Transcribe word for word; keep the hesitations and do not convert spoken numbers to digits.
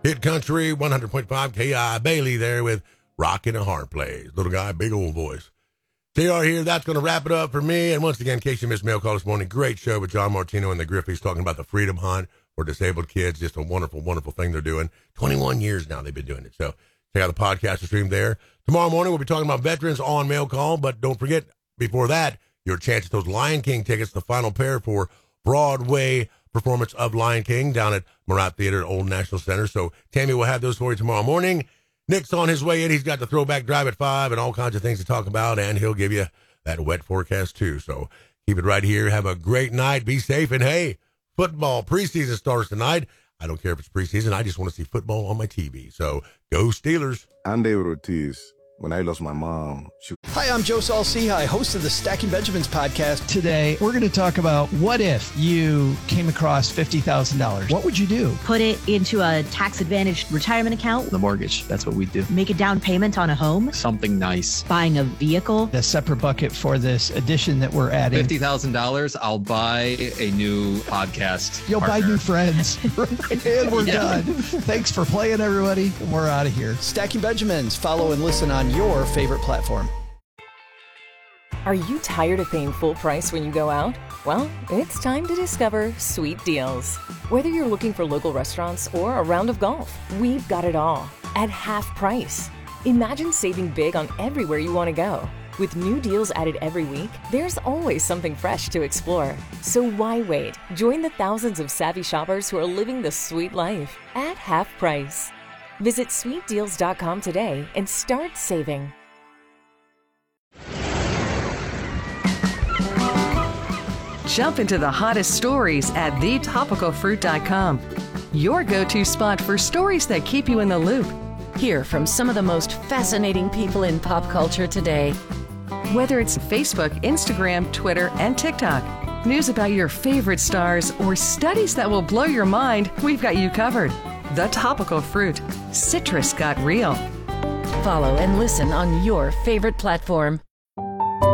Hit Country, one hundred point five K I Bailey there with Rockin' a Hard Place. Little guy, big old voice. T R here, that's going to wrap it up for me. And once again, in case you missed Mail Call this morning, great show with John Martino and the Griffies talking about the Freedom Hunt for disabled kids. Just a wonderful, wonderful thing they're doing. twenty-one years now they've been doing it. So check out the podcast stream there. Tomorrow morning, we'll be talking about veterans on Mail Call. But don't forget, before that, your chance at those Lion King tickets, the final pair for Broadway performance of Lion King down at Murat Theater at Old National Center. So Tammy will have those for you tomorrow morning. Nick's on his way in. He's got the throwback drive at five and all kinds of things to talk about, and he'll give you that wet forecast too. So keep it right here. Have a great night. Be safe. And hey, football preseason starts tonight. I don't care if it's preseason. I just want to see football on my T V. So go Steelers. I'm David Ortiz. When I lost my mom, she... Hi, I'm Joe Saul-Sehy, host of the Stacking Benjamins podcast. Today, we're going to talk about what if you came across fifty thousand dollars. What would you do? Put it into a tax-advantaged retirement account. The mortgage, that's what we do. Make a down payment on a home. Something nice. Buying a vehicle. A separate bucket for this addition that we're adding. fifty thousand dollars, I'll buy a new podcast You'll partner. buy new friends. And we're Yeah. done. Thanks for playing, everybody. We're out of here. Stacking Benjamins. Follow and listen on your favorite platform. Are you tired of paying full price when you go out? Well, it's time to discover Sweet Deals. Whether you're looking for local restaurants or a round of golf, we've got it all at half price. Imagine saving big on everywhere you want to go. With new deals added every week, there's always something fresh to explore. So why wait? Join the thousands of savvy shoppers who are living the sweet life at half price. Visit sweet deals dot com today and start saving. Jump into the hottest stories at the topical fruit dot com. Your go-to spot for stories that keep you in the loop. Hear from some of the most fascinating people in pop culture today. Whether it's Facebook, Instagram, Twitter, and TikTok, news about your favorite stars, or studies that will blow your mind, we've got you covered. The Topical Fruit. Citrus got real. Follow and listen on your favorite platform.